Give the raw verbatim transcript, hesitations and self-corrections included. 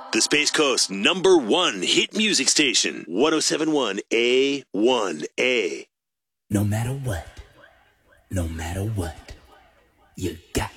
The Space Coast number one hit music station, ten seventy-one A one A. No matter what, no matter what, you got